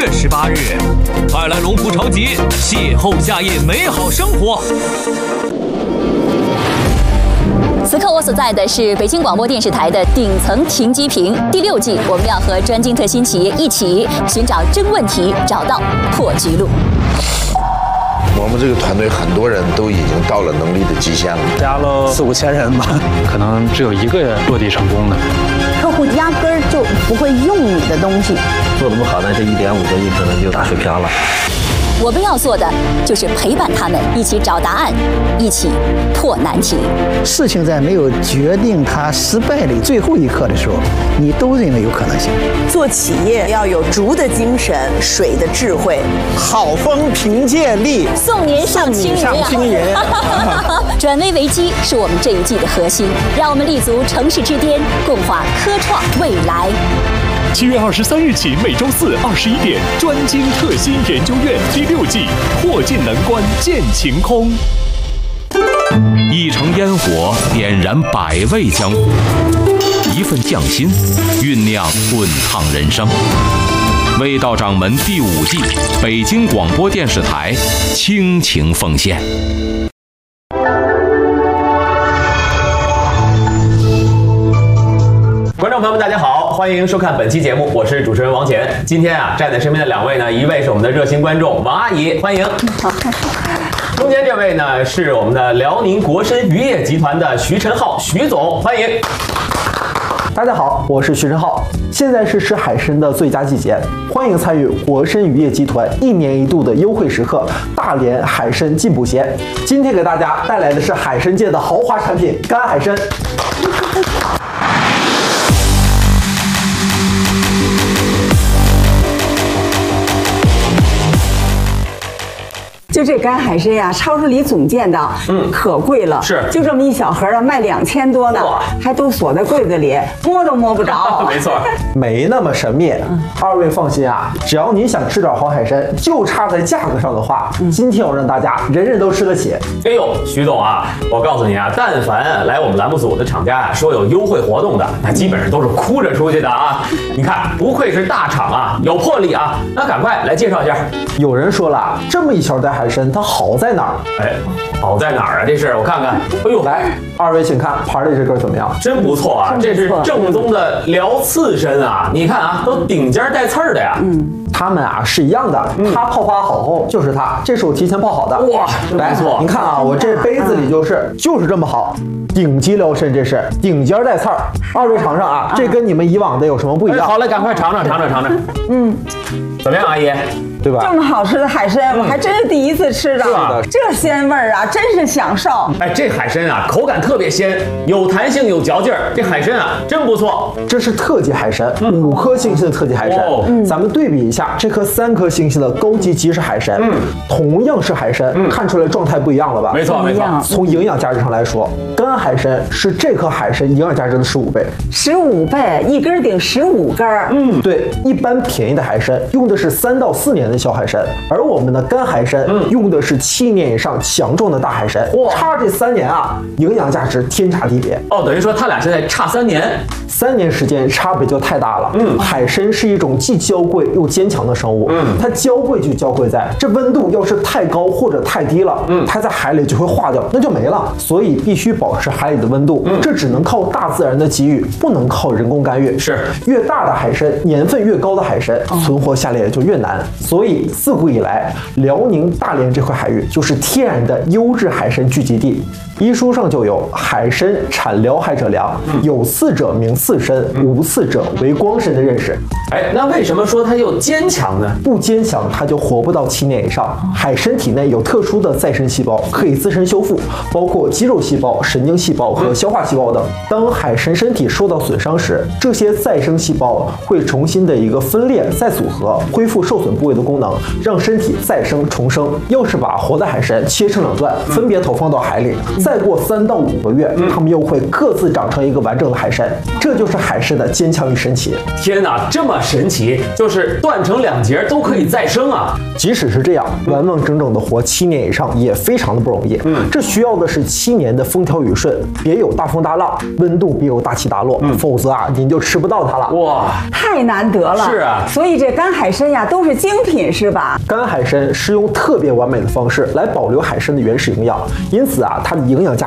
18日，快来龙湖潮集，邂逅夏夜美好生活。 此刻我所在的是北京广播电视台的顶层停机坪。第6季，我们要和专精特新企业一起寻找真问题，找到破局路。 我们这个团队很多人都已经到了能力的极限了， 加了4、5千人吧，可能只有1个人落地成功的。 客户压根儿就不会用你的东西， 做得不好呢，这1.5个亿可能就打水漂了。 我们要做的就是陪伴他们，一起找答案，一起破难题。 事情在没有决定它失败的最后一刻的时候，你都认为有可能性。 做企业要有竹的精神，水的智慧， 好风凭借力， 送年上青云。转危为机是我们这一季的核心，让我们立足城市之巅，共话科创未来。 7月23日起，每周4、21点，专精特新研究院第6季，破尽难关见晴空。 一城烟火点燃百味江湖，一份匠心酝酿滚烫人生。味道掌门第5季，北京广播电视台倾情奉献。 观众朋友们，大家好，欢迎收看本期节目，我是主持人王乾。今天啊，站在身边的2位呢，一位是我们的热心观众王阿姨，欢迎。中间这位呢，是我们的辽宁国参渔业集团的徐晨浩徐总，欢迎。 大家好，我是徐晨浩。现在是吃海参的最佳季节，欢迎参与国参渔业集团1年1度的优惠时刻——大连海参进补节。今天给大家带来的是海参界的豪华产品——干海参。 就这干海参呀，超市里总见到，可贵了， 是， 就这么一小盒啊，卖2000多呢，还都锁在柜子里，摸都摸不着。 没错， 没那么神秘。2位放心啊，只要你想吃点好海参，就差在价格上的话，今天我让大家人人都吃得起。 哎呦，徐总啊，我告诉你啊，但凡来我们栏目组的厂家啊，说有优惠活动的，那基本上都是哭着出去的啊。你看，不愧是大厂啊，有魄力啊。那赶快来介绍一下。 有人说了，这么一小袋海参，它好在哪儿？ 哎，好在哪儿啊？这是我看看。哎呦， 来，2位请看盘里这根怎么样？ 真不错啊，这是正宗的辽刺参啊！你看啊，都顶尖带刺儿的呀。 它们啊是一样的，它泡发好后就是它，这是我提前泡好的。 哇， 来， 不错。 您看啊，我这杯子里就是这么好，顶级辽参，这是顶尖带刺儿。2位尝尝啊，这跟你们以往的有什么不一样？ 好嘞，赶快尝尝。怎么样，阿姨？ 对吧？ 这么好吃的海参，我还真是第一次吃着。 是的， 这鲜味儿啊，真是享受。 哎，这海参啊，口感特别鲜，有弹性，有嚼劲儿。这海参啊，真不错。 这是特级海参，5颗星星的特级海参。咱们对比一下，这颗3颗星星的高级即食海参，同样是海参，看出来状态不一样了吧？ 没错。 从营养价值上来说，干海参是这颗海参营养价值的15倍。 15倍，一根顶15根。 对，一般便宜的海参用的是3到4年的小海参，而我们的干海参用的是7年以上强壮的大海参。差这3年啊，营养价值天差地别。 等于说它俩现在差3年 ，3年时间差别就太大了。海参是一种既娇贵又坚强的生物。它娇贵就娇贵在这温度要是太高或者太低了，它在海里就会化掉，那就没了。所以必须保持海里的温度，这只能靠大自然的给予，不能靠人工干预。 是， 越大的海参，年份越高的海参，存活下来也就越难。所以自古以来，辽宁大连这块海域就是天然的优质海参聚集地。医书上就有海参产辽海者良，有刺者名刺参，无刺者为光参的认识。 哎，那为什么说它又坚强呢？ 不坚强，它就活不到7年以上。海参体内有特殊的再生细胞，可以自身修复，包括肌肉细胞、神经细胞和消化细胞等。当海参身体受到损伤时，这些再生细胞会重新的一个分裂再组合，恢复受损部位的功能，让身体再生重生。要是把活的海参切成2段，分别投放到海里， 再过3到5个月，它们又会各自长成一个完整的海参。这就是海参的坚强与神奇。 天哪，这么神奇，就是断成2节都可以再生啊！ 即使是这样，完完整整的活7年以上也非常的不容易。这需要的是7年的风调雨顺，别有大风大浪，温度别有大起大落，否则啊，您就吃不到它了。 哇， 太难得了。 是啊， 所以这干海参呀都是精品是吧？ 干海参是用特别完美的方式来保留海参的原始营养，因此啊，它的营养价